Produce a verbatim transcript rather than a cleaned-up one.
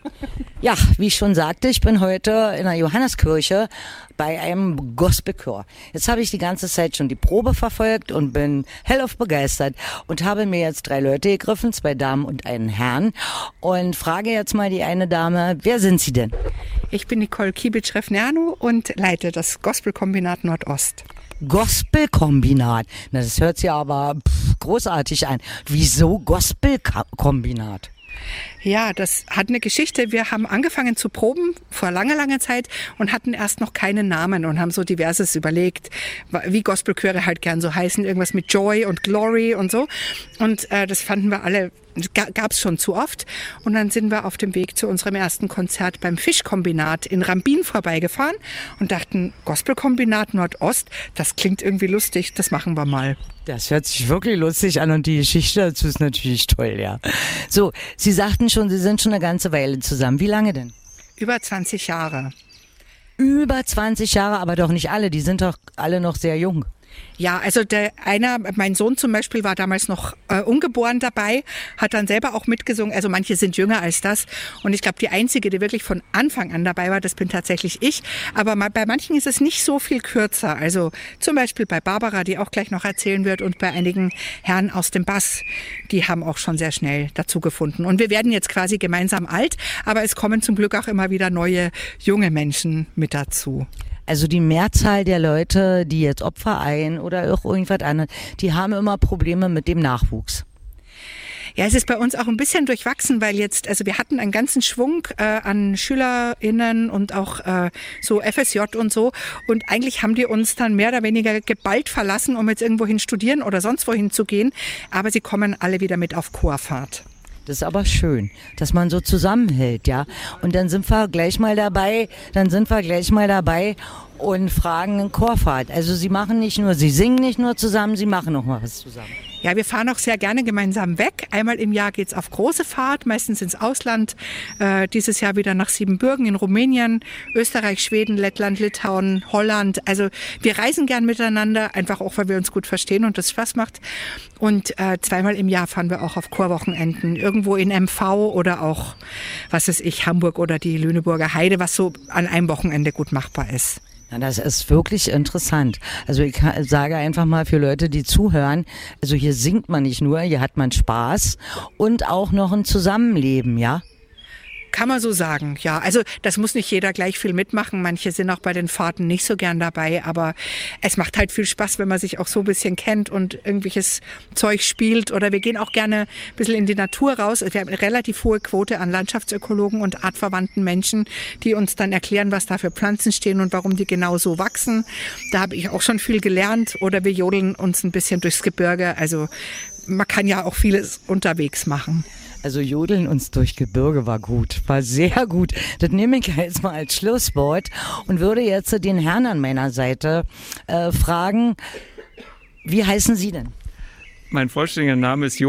Ja, wie ich schon sagte, ich bin heute in der Johanneskirche bei einem Gospelchor. Jetzt habe ich die ganze Zeit schon die Probe verfolgt und bin hellauf begeistert und habe mir jetzt drei Leute gegriffen, zwei Damen und einen Herrn, und frage jetzt mal die eine Dame, wer sind Sie denn? Ich bin Nicole Kiebitsch-Refnerno und leite das Gospelkombinat Nordost. Gospelkombinat. Na, das hört sich aber pff, großartig an. Wieso Gospelkombinat? Ja, das hat eine Geschichte. Wir haben angefangen zu proben vor langer, langer Zeit und hatten erst noch keinen Namen und haben so diverses überlegt, wie Gospelchöre halt gern so heißen, irgendwas mit Joy und Glory und so. Und äh, das fanden wir alle, gab es schon zu oft. Und dann sind wir auf dem Weg zu unserem ersten Konzert beim Fischkombinat in Rambin vorbeigefahren und dachten, Gospelkombinat Nordost, das klingt irgendwie lustig, das machen wir mal. Das hört sich wirklich lustig an und die Geschichte dazu ist natürlich toll, ja. So, Sie sagten schon, Sie sind schon eine ganze Weile zusammen. Wie lange denn? Über zwanzig Jahre. Über zwanzig Jahre, aber doch nicht alle. Die sind doch alle noch sehr jung. Ja, also der einer, mein Sohn zum Beispiel war damals noch äh, ungeboren dabei, hat dann selber auch mitgesungen. Also manche sind jünger als das. Und ich glaube, die einzige, die wirklich von Anfang an dabei war, das bin tatsächlich ich. Aber mal, bei manchen ist es nicht so viel kürzer. Also zum Beispiel bei Barbara, die auch gleich noch erzählen wird, und bei einigen Herren aus dem Bass, die haben auch schon sehr schnell dazu gefunden. Und wir werden jetzt quasi gemeinsam alt, aber es kommen zum Glück auch immer wieder neue junge Menschen mit dazu. Also die Mehrzahl der Leute, die jetzt Opfereien oder auch irgendwas anderes, die haben immer Probleme mit dem Nachwuchs. Ja, es ist bei uns auch ein bisschen durchwachsen, weil jetzt, also wir hatten einen ganzen Schwung äh, an SchülerInnen und auch äh, so F S J und so. Und eigentlich haben die uns dann mehr oder weniger geballt verlassen, um jetzt irgendwohin studieren oder sonst wohin zu gehen. Aber sie kommen alle wieder mit auf Chorfahrt. Das ist aber schön, dass man so zusammenhält, ja. Und dann sind wir gleich mal dabei, dann sind wir gleich mal dabei und fragen einen Chorfahrt. Also Sie machen nicht nur, Sie singen nicht nur zusammen, Sie machen noch mal was zusammen. Ja, wir fahren auch sehr gerne gemeinsam weg. Einmal im Jahr geht's auf große Fahrt, meistens ins Ausland. Äh, dieses Jahr wieder nach Siebenbürgen in Rumänien, Österreich, Schweden, Lettland, Litauen, Holland. Also wir reisen gern miteinander, einfach auch, weil wir uns gut verstehen und das Spaß macht. Und äh, zweimal im Jahr fahren wir auch auf Chorwochenenden, irgendwo in M V oder auch, was weiß ich, Hamburg oder die Lüneburger Heide, was so an einem Wochenende gut machbar ist. Na, das ist wirklich interessant. Also ich sage einfach mal für Leute, die zuhören, also hier singt man nicht nur, hier hat man Spaß und auch noch ein Zusammenleben, ja? Kann man so sagen, ja. Also das muss nicht jeder gleich viel mitmachen. Manche sind auch bei den Fahrten nicht so gern dabei, aber es macht halt viel Spaß, wenn man sich auch so ein bisschen kennt und irgendwelches Zeug spielt. Oder wir gehen auch gerne ein bisschen in die Natur raus. Wir haben eine relativ hohe Quote an Landschaftsökologen und artverwandten Menschen, die uns dann erklären, was da für Pflanzen stehen und warum die genau so wachsen. Da habe ich auch schon viel gelernt. Oder wir jodeln uns ein bisschen durchs Gebirge. Also man kann ja auch vieles unterwegs machen. Also jodeln uns durch Gebirge war gut, war sehr gut. Das nehme ich jetzt mal als Schlusswort und würde jetzt den Herrn an meiner Seite äh, fragen, wie heißen Sie denn? Mein vollständiger Name ist